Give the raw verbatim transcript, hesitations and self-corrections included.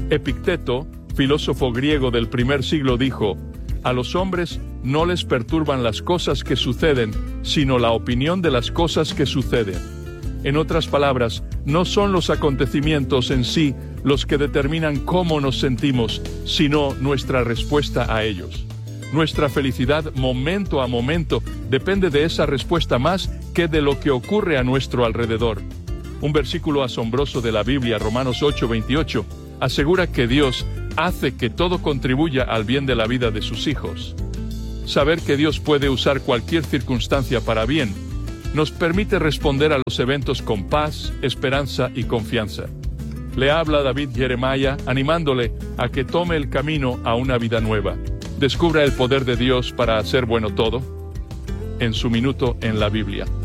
Epicteto, filósofo griego del primer siglo, dijo: a los hombres no les perturban las cosas que suceden, sino la opinión de las cosas que suceden. En otras palabras, no son los acontecimientos en sí los que determinan cómo nos sentimos, sino nuestra respuesta a ellos. Nuestra felicidad momento a momento depende de esa respuesta más que de lo que ocurre a nuestro alrededor. Un versículo asombroso de la Biblia, Romanos ocho veintiocho, asegura que Dios hace que todo contribuya al bien de la vida de sus hijos. Saber que Dios puede usar cualquier circunstancia para bien nos permite responder a los eventos con paz, esperanza y confianza. Le habla David Jeremiah animándole a que tome el camino a una vida nueva. Descubra el poder de Dios para hacer bueno todo en su minuto en la Biblia.